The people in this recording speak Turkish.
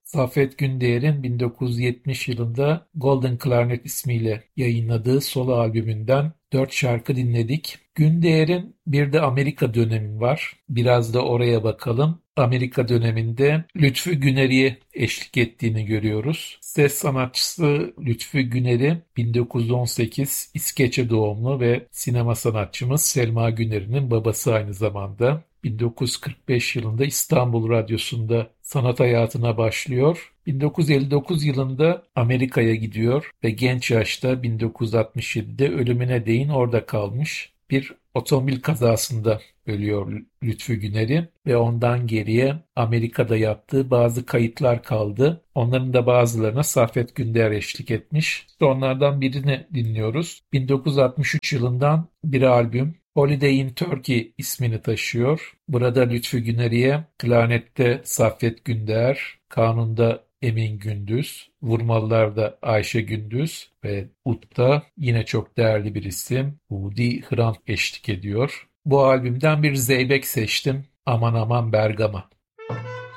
Saffet Gündeğer'in 1970 yılında Golden Clarinet ismiyle yayınladığı solo albümünden 4 şarkı dinledik. Gündeğer'in bir de Amerika dönemi var. Biraz da oraya bakalım. Amerika döneminde Lütfü Güner'iye eşlik ettiğini görüyoruz. Ses sanatçısı Lütfü Güner'i 1918 İskeçe doğumlu ve sinema sanatçımız Selma Güner'in babası aynı zamanda. 1945 yılında İstanbul Radyosu'nda sanat hayatına başlıyor. 1959 yılında Amerika'ya gidiyor ve genç yaşta 1967'de ölümüne değin orada kalmış. Bir otomobil kazasında ölüyor Lütfü Güner'i ve ondan geriye Amerika'da yaptığı bazı kayıtlar kaldı. Onların da bazılarına Saffet Gündeğer eşlik etmiş. Onlardan birini dinliyoruz. 1963 yılından bir albüm. Holiday in Turkey ismini taşıyor. Burada Lütfü Güneri'ye, klarnette Saffet Gündeğer, kanunda Emin Gündüz, vurmalılarda Ayşe Gündüz ve udda yine çok değerli bir isim Udi Hrant eşlik ediyor. Bu albümden bir zeybek seçtim. Aman aman Bergama.